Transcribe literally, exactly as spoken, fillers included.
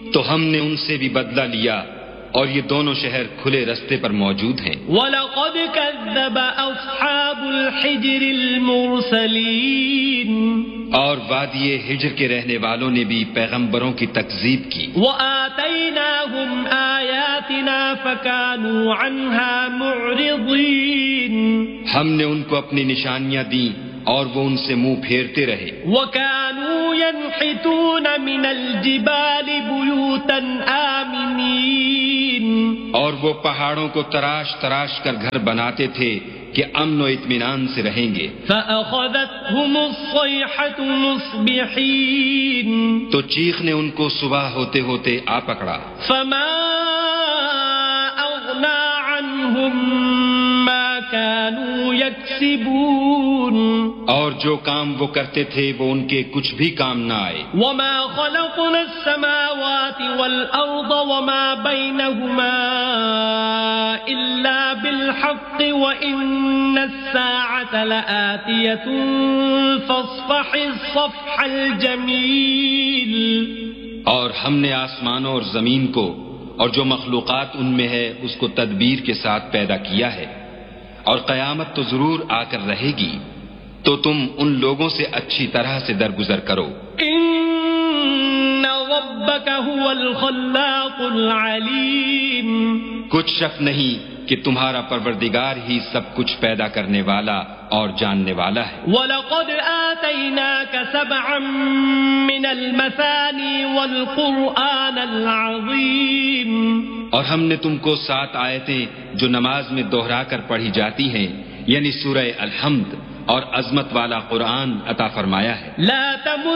تو ہم نے ان سے بھی بدلہ لیا اور یہ دونوں شہر کھلے رستے پر موجود ہیں. وَلَقَدْ كَذَّبَ أَصْحَابُ الْحِجْرِ الْمُرْسَلِينَ اور وادی ہجر کے رہنے والوں نے بھی پیغمبروں کی تکذیب کی. وَآتَيْنَاهُمْ آيَاتِنَا فَكَانُوا عَنْهَا مُعْرِضِينَ ہم نے ان کو اپنی نشانیاں دیں اور وہ ان سے منہ پھیرتے رہے. وَكَانُوا يَنْحِتُونَ مِنَ الْجِبَالِ بُيُوتًا آمِنِينَ اور وہ پہاڑوں کو تراش تراش کر گھر بناتے تھے کہ امن و اطمینان سے رہیں گے. فَأَخَذَتْهُمُ الصَّيْحَةُ مُصْبِحِينَ تو چیخ نے ان کو صبح ہوتے ہوتے آ پکڑا. فَمَا أَغْنَى عَنْهُمْ مَا كَانُوا يَكْسِبُونَ اور جو کام وہ کرتے تھے وہ ان کے کچھ بھی کام نہ آئے. وَمَا خَلَقْنَا السَّمَاوَاتِ وَالْأَرْضَ وَمَا بَيْنَهُمَا إِلَّا بِالْحَقِّ وَإِنَّ السَّاعَةَ لَآتِيَةٌ فَاصْفَحِ الصَّفْحَ الْجَمِيلَ اور ہم نے آسمانوں اور زمین کو اور جو مخلوقات ان میں ہے اس کو تدبیر کے ساتھ پیدا کیا ہے اور قیامت تو ضرور آ کر رہے گی، تو تم ان لوگوں سے اچھی طرح سے درگزر کرو. ان ربک هو الخلاق العلیم کچھ شک نہیں کہ تمہارا پروردگار ہی سب کچھ پیدا کرنے والا اور جاننے والا ہے. وَلَقَدْ آتَيْنَاكَ سَبْعًا مِّنَ الْمَثَانِي وَالْقُرْآنَ الْعَظِيمَ اور ہم نے تم کو سات آیتیں جو نماز میں دوہرا کر پڑھی جاتی ہیں یعنی سورہ الحمد اور عظمت والا قرآن عطا فرمایا ہے. لا تمن